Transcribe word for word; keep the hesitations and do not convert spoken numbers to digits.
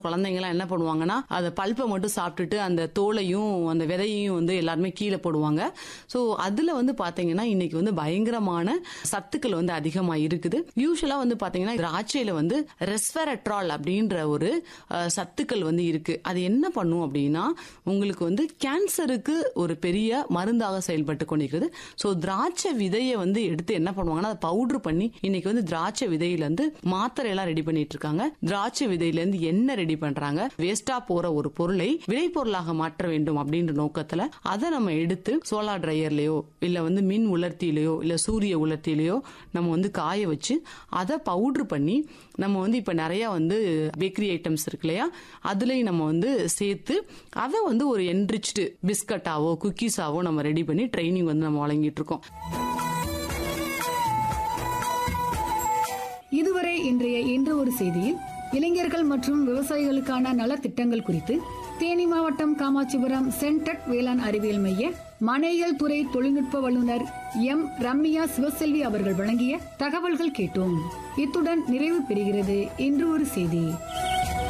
குழந்தைங்கலாம் என்ன பண்ணுவாங்கன்னா அதை பல்ப்பை மட்டும் சாப்பிட்டுட்டு அந்த தோலையும் அந்த விதையையும் வந்து எல்லாருமே கீழே போடுவாங்க. ஸோ அதுல வந்து பாத்தீங்கன்னா இன்னைக்கு வந்து பயங்கரமான சத்துக்கள் வந்து அதிகமா இருக்குது. யூஸ்வலா வந்து பாத்தீங்கன்னா திராட்சையில வந்து ரெஸ்வெரட்ரால் அப்படின்ற ஒரு அஹ், சத்துக்கள் வந்து இருக்கு. அது என்ன பண்ணும் அப்படின்னா உங்களுக்கு வந்து கேன்சருக்கு ஒரு பெரிய மருந்தாக செயல்பட்டு கொண்டிருக்கிறது. ஸோ திராட்சை விதையை வந்து எடுத்து என்ன பண்ணுவாங்கன்னா அதை பவுடர் பண்ணி இன்னைக்கு வந்து திராட்சை விதையில இருந்து மாத்திரை எல்லாம் ரெடி பண்ணிட்டு இருக்காங்க. திராட்சை விதையில இருந்து என்ன ரெடி பண்றாங்க, வேஸ்டா போற ஒரு பொருளை விளை பொருளாக மாற்ற வேண்டும் அப்படின்ற நோக்கத்துல அதை நம்ம எடுத்து சோலார் டிரையர்லயோ இல்ல வந்து மின் உலர்த்தியிலயோ இல்ல சூரிய உலர்த்தியிலயோ நம்ம வந்து காய வச்சு அதை பவுடர் பண்ணி நம்ம வந்து இப்ப நிறைய வந்து பேக்கரி ஐட்டம்ஸ் இருக்கு இல்லையா, அதுலயும் நம்ம வந்து சேர்த்து அதை வந்து ஒரு என்ரிச்டு பிஸ்கட்டாவோ குக்கீஸாவோ நம்ம ரெடி பண்ணி ட்ரைனிங் வந்து நம்ம வழங்கிட்டு இருக்கோம். இதுவரை இன்றைய இன்று ஒரு செய்தியில் இளைஞர்கள் மற்றும் விவசாயிகளுக்கான நலத்திட்டங்கள் குறித்து தேனி மாவட்டம் காமாட்சிபுரம் சென்டெக் வேளாண் அறிவியல் மைய மனையியல் துறை தொழில்நுட்ப வல்லுநர் எம் ரம்யா சிவசெல்வி அவர்கள் வழங்கிய தகவல்கள் கேட்டோம். இத்துடன் நிறைவு பெறுகிறது இன்று ஒரு செய்தி.